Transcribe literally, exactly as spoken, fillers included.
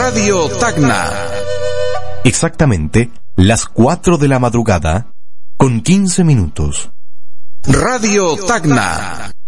Radio Tacna. Exactamente las cuatro de la madrugada con quince minutos. Radio Tacna.